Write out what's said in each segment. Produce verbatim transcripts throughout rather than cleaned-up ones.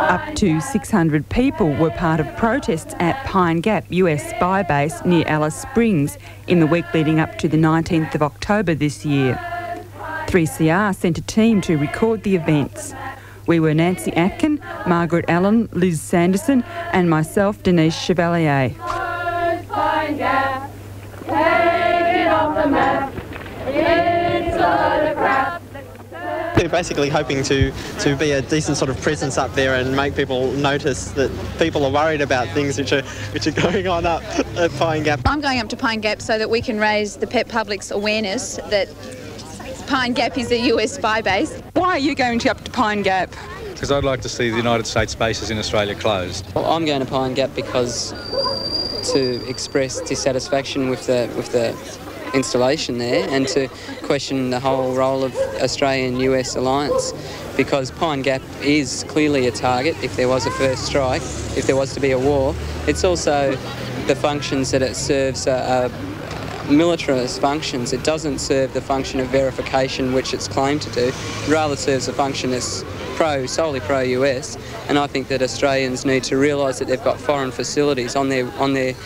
Up to six hundred people were part of protests at Pine Gap U S spy base near Alice Springs in the week leading up to the nineteenth of October this year. three C R sent a team to record the events. We were Nancy Atkin, Margaret Allen, Liz Sanderson and myself, Denise Chevalier. Pine Gap, take it off the map. It's a load of crap. We're basically hoping to, to be a decent sort of presence up there and make people notice that people are worried about things which are which are going on up at Pine Gap. I'm going up to Pine Gap so that we can raise the pet public's awareness that Pine Gap is a U S spy base. Why are you going to up to Pine Gap? Because I'd like to see the United States bases in Australia closed. Well, I'm going to Pine Gap because to express dissatisfaction with the with the installation there and to question the whole role of Australian-U S alliance, because Pine Gap is clearly a target if there was a first strike, if there was to be a war. It's also the functions that it serves are, are militarist functions. It doesn't serve the function of verification which it's claimed to do. It rather serves a function that's pro, solely pro-U S, and I think that Australians need to realise that they've got foreign facilities on their on their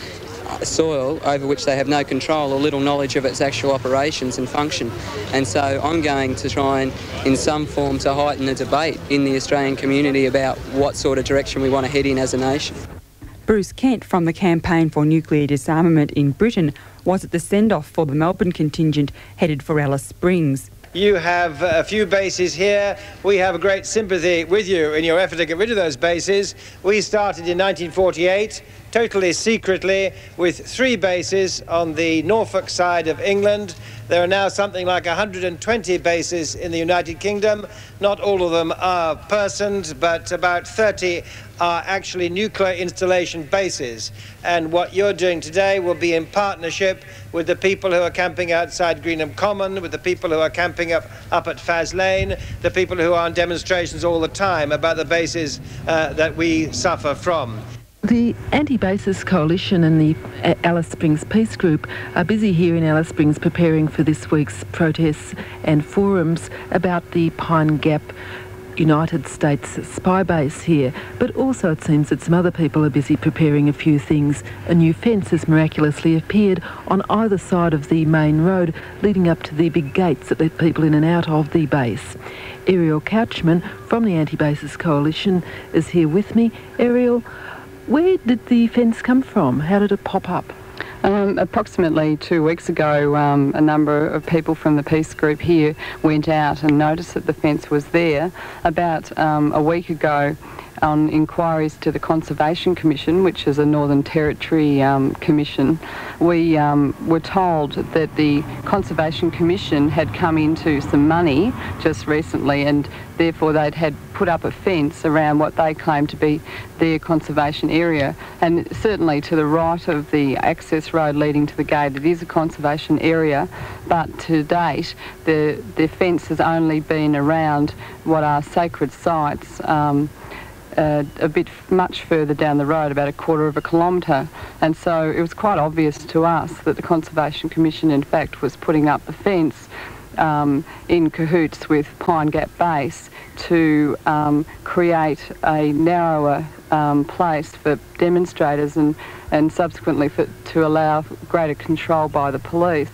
soil over which they have no control or little knowledge of its actual operations and function. And so I'm going to try and, in some form, to heighten the debate in the Australian community about what sort of direction we want to head in as a nation. Bruce Kent from the Campaign for Nuclear Disarmament in Britain was at the send-off for the Melbourne contingent headed for Alice Springs. You have a few bases here. We have a great sympathy with you in your effort to get rid of those bases. We started in nineteen forty-eight, totally secretly, with three bases on the Norfolk side of England. There are now something like one hundred twenty bases in the United Kingdom. Not all of them are personed, but about thirty are actually nuclear installation bases. And what you're doing today will be in partnership with the people who are camping outside Greenham Common, with the people who are camping up, up at Faz Lane, the people who are on demonstrations all the time about the bases uh, that we suffer from. The Anti-Bases Coalition and the Alice Springs Peace Group are busy here in Alice Springs preparing for this week's protests and forums about the Pine Gap United States spy base here. But also it seems that some other people are busy preparing a few things. A new fence has miraculously appeared on either side of the main road leading up to the big gates that let people in and out of the base. Ariel Couchman from the Anti-Bases Coalition is here with me. Ariel, where did the fence come from? How did it pop up? Um, approximately two weeks ago, um, a number of people from the peace group here went out and noticed that the fence was there. About um, a week ago, on inquiries to the Conservation Commission, which is a Northern Territory um, commission, we um, were told that the Conservation Commission had come into some money just recently, and therefore they'd had put up a fence around what they claimed to be their conservation area. And certainly to the right of the access road leading to the gate, it is a conservation area, but to date the, the fence has only been around what are sacred sites, um, Uh, a bit much further down the road, about a quarter of a kilometre. And so it was quite obvious to us that the Conservation Commission in fact was putting up the fence um, in cahoots with Pine Gap Base to um, create a narrower um, place for demonstrators and, and subsequently for, to allow greater control by the police.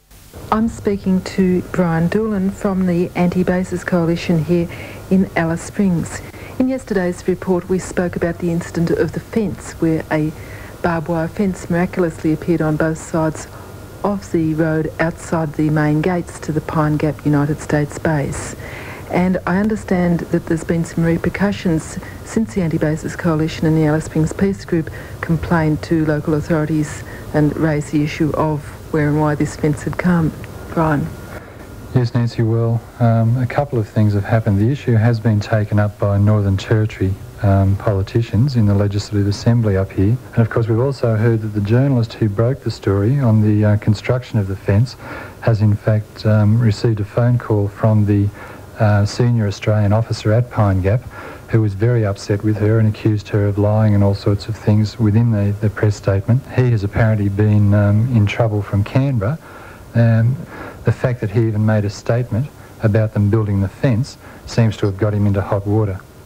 I'm speaking to Brian Doolan from the Anti-Bases Coalition here in Alice Springs. In yesterday's report we spoke about the incident of the fence, where a barbed wire fence miraculously appeared on both sides of the road outside the main gates to the Pine Gap United States base. And I understand that there's been some repercussions since the Anti-Bases Coalition and the Alice Springs Peace Group complained to local authorities and raised the issue of where and why this fence had come. Brian? Yes, Nancy, well, um, a couple of things have happened. The issue has been taken up by Northern Territory um, politicians in the Legislative Assembly up here. And of course we've also heard that the journalist who broke the story on the uh, construction of the fence has in fact um, received a phone call from the uh, senior Australian officer at Pine Gap, who was very upset with her and accused her of lying and all sorts of things within the, the press statement. He has apparently been um, in trouble from Canberra. Um, the fact that he even made a statement about them building the fence seems to have got him into hot water.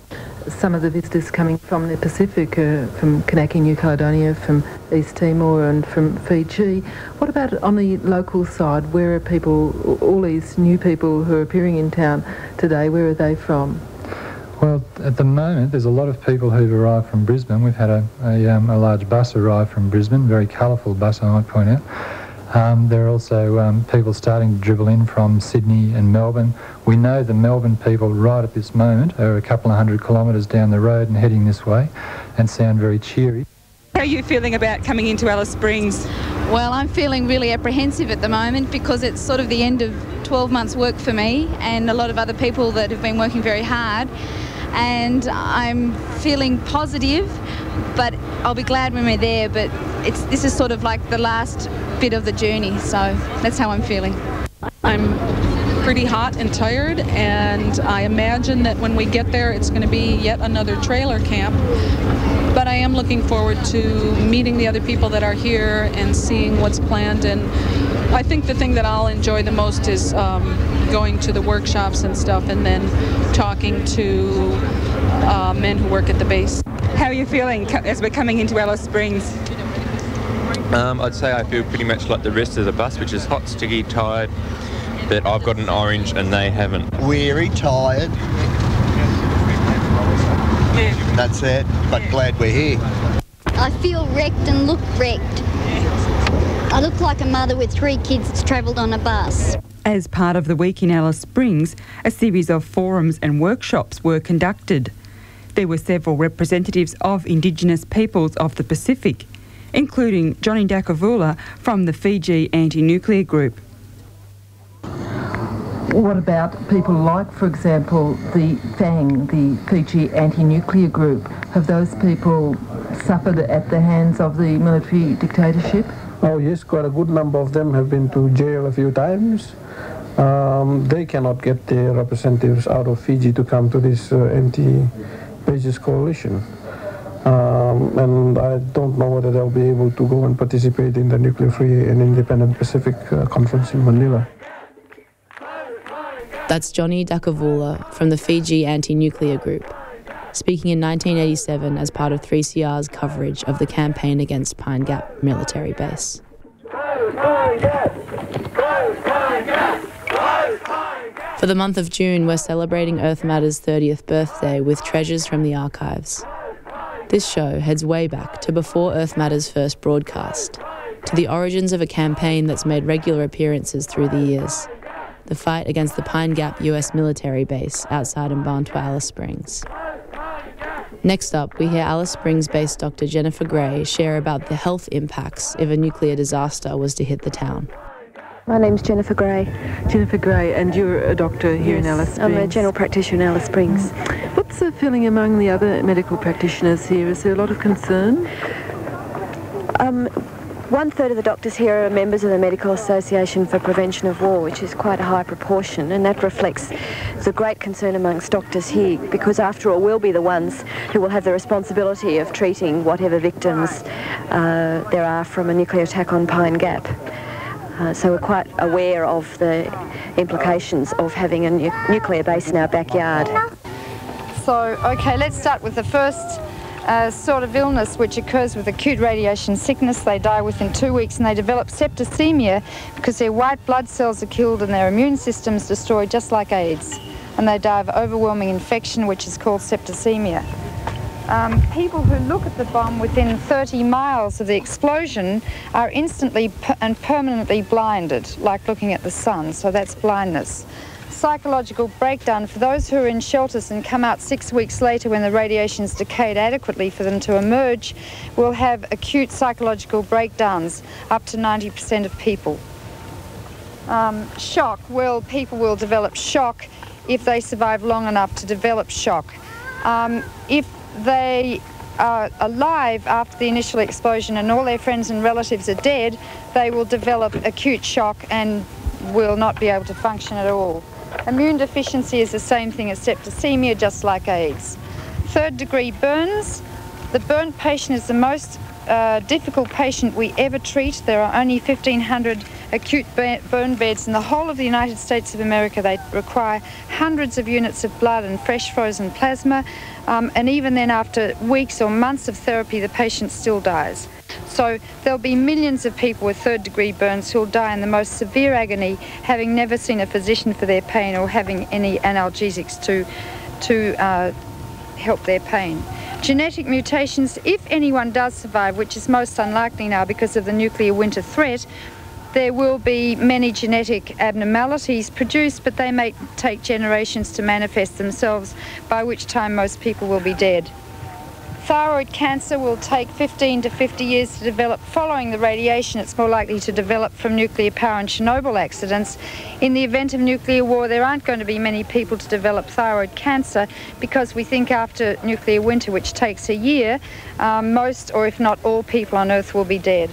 some of the visitors coming from the Pacific, uh, from Kanaki, New Caledonia, from East Timor and from Fiji. What about on the local side? Where are people, all these new people who are appearing in town today, where are they from? Well, at the moment, there's a lot of people who've arrived from Brisbane. We've had a, a, um, a large bus arrive from Brisbane, very colourful bus, I might point out. Um, there are also um, people starting to dribble in from Sydney and Melbourne. We know the Melbourne people right at this moment are a couple of hundred kilometres down the road and heading this way and sound very cheery. How are you feeling about coming into Alice Springs? Well, I'm feeling really apprehensive at the moment because it's sort of the end of twelve months' work for me and a lot of other people that have been working very hard. And I'm feeling positive, but I'll be glad when we're there. But it's this is sort of like the last bit of the journey, so that's how I'm feeling. I'm pretty hot and tired, and I imagine that when we get there it's going to be yet another trailer camp. But I am looking forward to meeting the other people that are here and seeing what's planned. And I think the thing that I'll enjoy the most is um, going to the workshops and stuff, and then talking to uh, men who work at the base. How are you feeling as we're coming into Alice Springs? Um, I'd say I feel pretty much like the rest of the bus, which is hot, sticky, tired, but I've got an orange and they haven't. Weary, tired. Yeah. That's it, but yeah. Glad we're here. I feel wrecked and look wrecked. I look like a mother with three kids that's travelled on a bus. As part of the week in Alice Springs, a series of forums and workshops were conducted. There were several representatives of Indigenous peoples of the Pacific, including Johnny Dakavula from the Fiji Anti-Nuclear Group. What about people like, for example, the FANG, the Fiji Anti-Nuclear Group? Have those people suffered at the hands of the military dictatorship? Oh yes, quite a good number of them have been to jail a few times. Um, they cannot get their representatives out of Fiji to come to this uh, anti-bases coalition. Um, and I don't know whether they'll be able to go and participate in the Nuclear Free and Independent Pacific uh, Conference in Manila. That's Johnny Dakavula from the Fiji Anti-Nuclear Group, speaking in nineteen eighty-seven as part of three C R's coverage of the campaign against Pine Gap military base. For the month of June, we're celebrating Earth Matter's thirtieth birthday with Treasures from the Archives. This show heads way back to before Earth Matter's first broadcast, to the origins of a campaign that's made regular appearances through the years, the fight against the Pine Gap U S military base outside Mbantua, Alice Springs. Next up, we hear Alice Springs-based Doctor Jennifer Gray share about the health impacts if a nuclear disaster was to hit the town. My name's Jennifer Gray. Jennifer Gray, and you're a doctor here yes, in Alice Springs? I'm a general practitioner in Alice Springs. What's the feeling among the other medical practitioners here? Is there a lot of concern? Um, one third of the doctors here are members of the Medical Association for Prevention of War, which is quite a high proportion, and that reflects the great concern amongst doctors here, because after all, we'll be the ones who will have the responsibility of treating whatever victims uh, there are from a nuclear attack on Pine Gap. Uh, so we're quite aware of the implications of having a nu nuclear base in our backyard. So, okay, let's start with the first uh, sort of illness, which occurs with acute radiation sickness. They die within two weeks and they develop septicemia because their white blood cells are killed and their immune system's destroyed, just like AIDS. And they die of overwhelming infection, which is called septicemia. Um, people who look at the bomb within thirty miles of the explosion are instantly per and permanently blinded, like looking at the sun, so that's blindness. Psychological breakdown for those who are in shelters and come out six weeks later when the radiation's decayed adequately for them to emerge will have acute psychological breakdowns, up to ninety percent of people. Um, shock, well, people will develop shock if they survive long enough to develop shock. Um, if they are alive after the initial explosion and all their friends and relatives are dead, they will develop acute shock and will not be able to function at all. Immune deficiency is the same thing as septicemia, just like AIDS. Third degree burns. The burnt patient is the most uh, difficult patient we ever treat. There are only fifteen hundred acute burn beds in the whole of the United States of America. They require hundreds of units of blood and fresh frozen plasma, um, and even then after weeks or months of therapy the patient still dies. So there'll be millions of people with third degree burns who'll die in the most severe agony, having never seen a physician for their pain or having any analgesics to, to uh, help their pain. Genetic mutations, if anyone does survive, which is most unlikely now because of the nuclear winter threat, there will be many genetic abnormalities produced, but they may take generations to manifest themselves, by which time most people will be dead. Thyroid cancer will take fifteen to fifty years to develop. Following the radiation, it's more likely to develop from nuclear power and Chernobyl accidents. In the event of nuclear war, there aren't going to be many people to develop thyroid cancer because we think after nuclear winter, which takes a year, um, most or if not all people on Earth will be dead.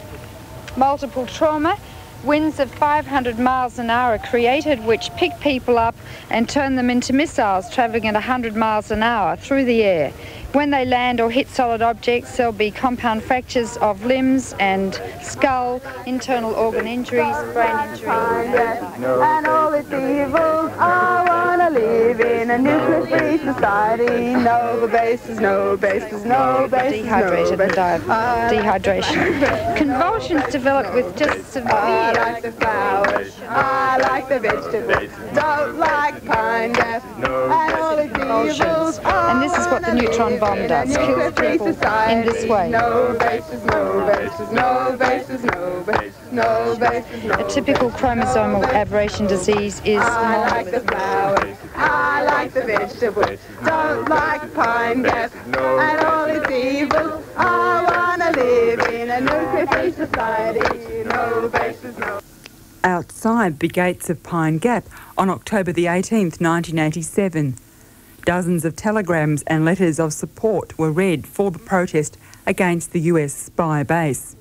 Multiple trauma. Winds of five hundred miles an hour are created, which pick people up and turn them into missiles travelling at one hundred miles an hour through the air. When they land or hit solid objects, there'll be compound fractures of limbs and skull, internal organ injuries, brain injuries. And all its evils, I wanna live in a nuclear-free society. No bases, no bases, no bases, Dehydrated no and die of dehydration. Convulsions develop with just severe... I like the flowers, I like the vegetables, don't like pine gap, and all its evils. And this is what the neutron bomb does, kills people in this way. No bases, no bases, no bases, no bases, no bases, no. A typical chromosomal aberration disease is... I like the flowers, I like the vegetables, don't like pine gap, and all its evils. I wanna live in a nuclear-free society. No bases, no. Outside the gates of Pine Gap on October the eighteenth, nineteen eighty-seven. Dozens of telegrams and letters of support were read for the protest against the U S spy base.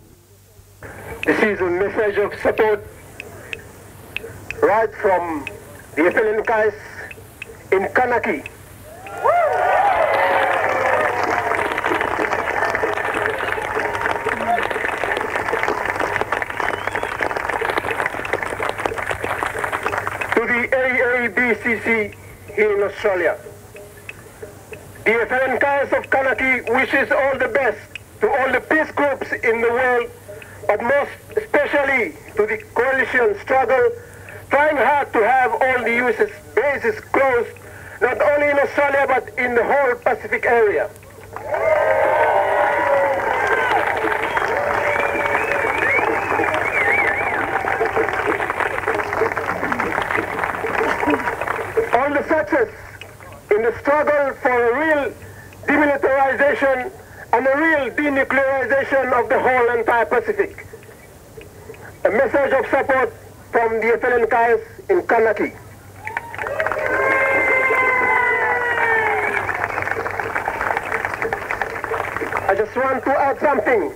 This is a message of support right from the F L N K S in Kanaki. To the A A B C C here in Australia. The F L N K S of Kanaki wishes all the best to all the peace groups in the world, but most especially to the coalition struggle, trying hard to have all the U S bases closed, not only in Australia but in the whole Pacific area. All the success in the struggle for a real demilitarization and a real denuclearization of the whole entire Pacific. A message of support from the F L N K S in Kanaki. I just want to add something.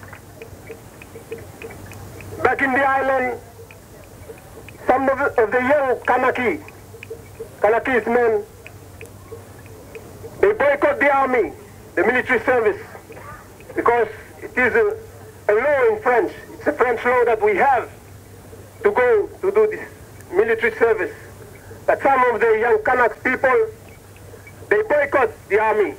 Back in the island, some of the, of the young Kanaki, Kanakese men, they boycott the army, the military service, because it is a, a law in French. It's a French law that we have to go to do this military service. But some of the young Kanak people, they boycott the army.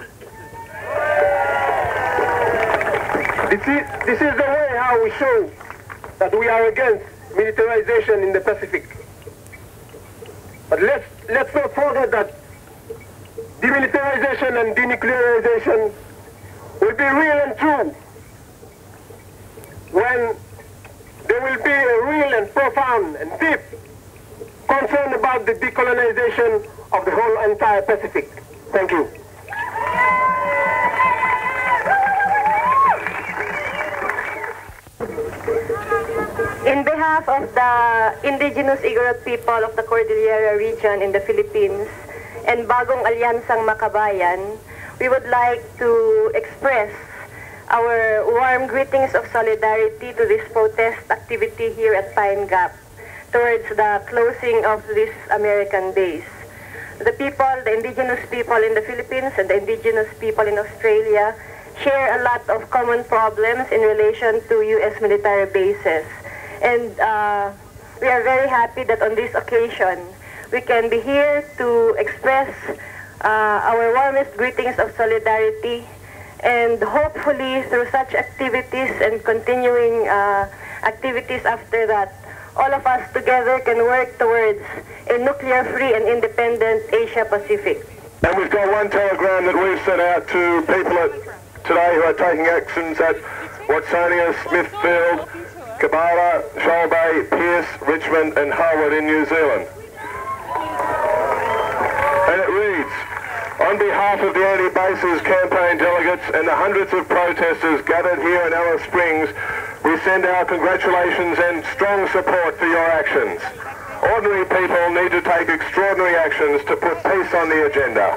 This is, this is the way how we show that we are against militarization in the Pacific. But let's, let's not forget that demilitarization and denuclearization will be real and true when there will be a real and profound and deep concern about the decolonization of the whole entire Pacific. Thank you. In behalf of the indigenous Igorot people of the Cordillera region in the Philippines and Bagong Alyansang Makabayan, we would like to express our warm greetings of solidarity to this protest activity here at Pine Gap towards the closing of this American base. The people, the indigenous people in the Philippines and the indigenous people in Australia share a lot of common problems in relation to U S military bases. And uh, we are very happy that on this occasion, we can be here to express uh, our warmest greetings of solidarity, and hopefully through such activities and continuing uh, activities after that, all of us together can work towards a nuclear-free and independent Asia-Pacific. And we've got one telegram that we've sent out to people at, today who are taking actions at Watsonia, Smithfield, Kabbalah, Shoal Bay, Pearce, Richmond and Harwood in New Zealand. And it reads, on behalf of the anti-bases campaign delegates and the hundreds of protesters gathered here in Alice Springs, we send our congratulations and strong support for your actions. Ordinary people need to take extraordinary actions to put peace on the agenda.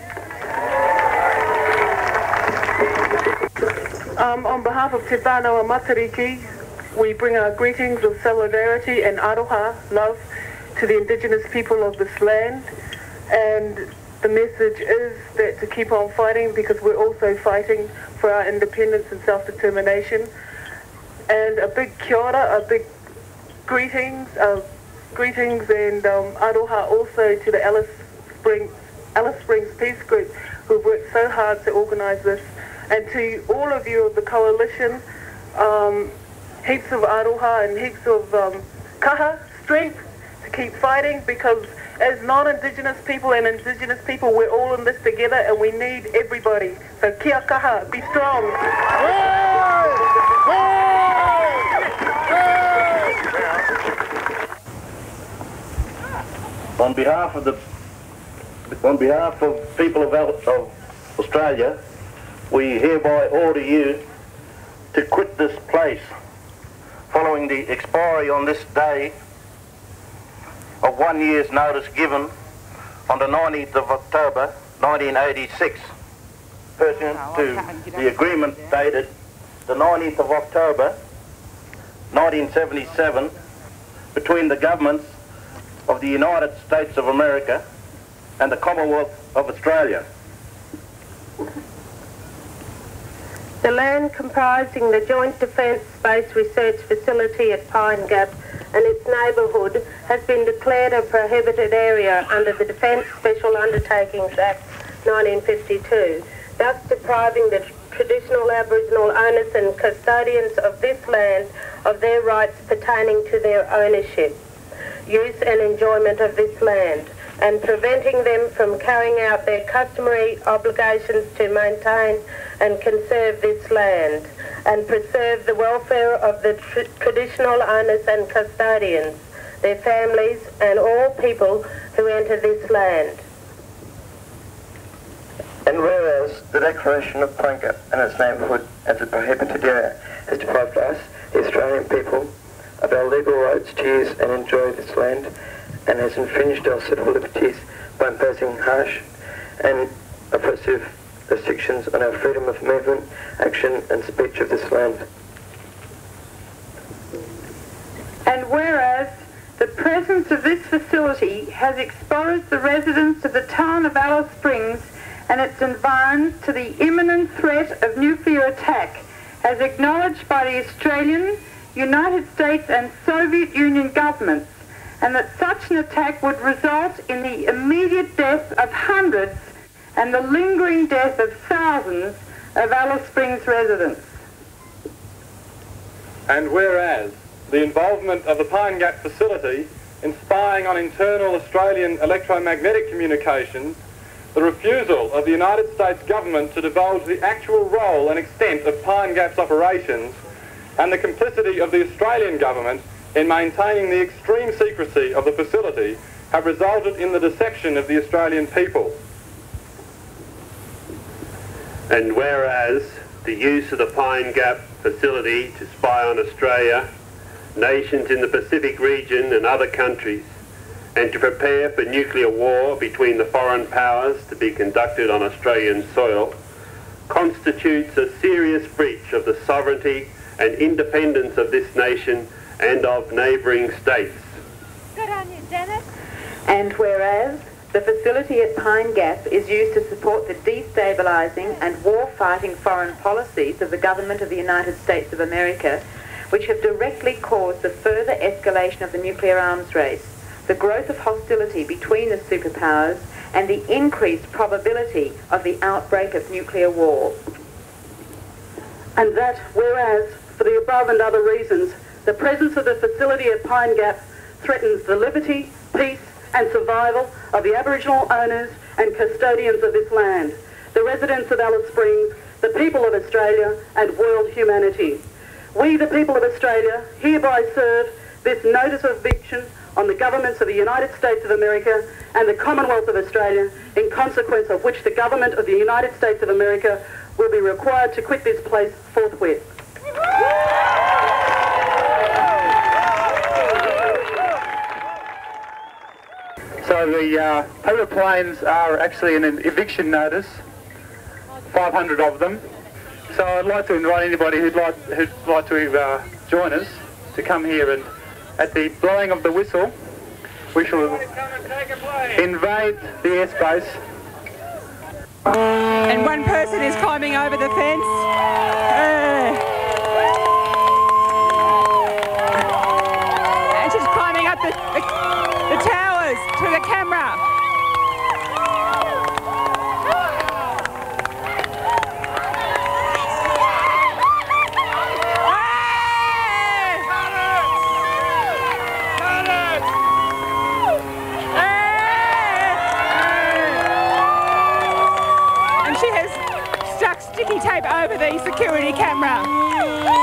Um, on behalf of Te Whānau Matariki, we bring our greetings of solidarity and aroha, love, to the Indigenous people of this land. And the message is that to keep on fighting, because we're also fighting for our independence and self-determination. And a big kia ora, a big greetings, uh, greetings and um, aroha also to the Alice Springs, Alice Springs Peace Group, who've worked so hard to organise this. And to all of you of the coalition, um, heaps of aroha and heaps of um, kaha, strength to keep fighting, because as non-Indigenous people and Indigenous people, we're all in this together and we need everybody. So kia kaha, be strong. On behalf of the, on behalf of people of, of Australia, we hereby order you to quit this place following the expiry on this day of one year's notice given on the nineteenth of October nineteen eighty-six, pursuant to the agreement dated the nineteenth of October nineteen seventy-seven between the governments of the United States of America and the Commonwealth of Australia. The land comprising the Joint Defence Space Research Facility at Pine Gap and its neighbourhood has been declared a prohibited area under the Defence Special Undertakings Act nineteen fifty-two, thus depriving the traditional Aboriginal owners and custodians of this land of their rights pertaining to their ownership, use and enjoyment of this land, and preventing them from carrying out their customary obligations to maintain and conserve this land, and preserve the welfare of the tr traditional owners and custodians, their families, and all people who enter this land. And whereas the declaration of Pine Gap and its neighbourhood as a prohibited area has deprived us, the Australian people, of our legal rights to use and enjoy this land, and has infringed our civil liberties by imposing harsh and oppressive restrictions on our freedom of movement, action and speech of this land. And whereas the presence of this facility has exposed the residents of the town of Alice Springs and its environs to the imminent threat of nuclear attack, as acknowledged by the Australian, United States and Soviet Union governments, and that such an attack would result in the immediate death of hundreds and the lingering death of thousands of Alice Springs residents. And whereas the involvement of the Pine Gap facility in spying on internal Australian electromagnetic communications, the refusal of the United States government to divulge the actual role and extent of Pine Gap's operations, and the complicity of the Australian government in maintaining the extreme secrecy of the facility, have resulted in the dissection of the Australian people. And whereas the use of the Pine Gap facility to spy on Australia, nations in the Pacific region and other countries, and to prepare for nuclear war between the foreign powers to be conducted on Australian soil, constitutes a serious breach of the sovereignty and independence of this nation and of neighbouring states. Good on you, Dennis. And whereas the facility at Pine Gap is used to support the destabilising and war-fighting foreign policies of the government of the United States of America, which have directly caused the further escalation of the nuclear arms race, the growth of hostility between the superpowers, and the increased probability of the outbreak of nuclear war. And that, whereas, for the above and other reasons, the presence of the facility at Pine Gap threatens the liberty, peace and survival of the Aboriginal owners and custodians of this land, the residents of Alice Springs, the people of Australia and world humanity. We, the people of Australia, hereby serve this notice of eviction on the governments of the United States of America and the Commonwealth of Australia, in consequence of which the government of the United States of America will be required to quit this place forthwith. So the uh, paper planes are actually an eviction notice, five hundred of them. So I'd like to invite anybody who'd like, who'd like to uh, join us to come here, and at the blowing of the whistle we shall invade the airspace. And one person is climbing over the fence. Uh, and she's climbing up the, the, the towers to the camera. And she has stuck sticky tape over the security camera.